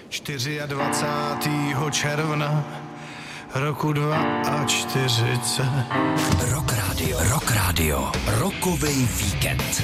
24. června roku 42. Rock Radio. Rokovej víkend.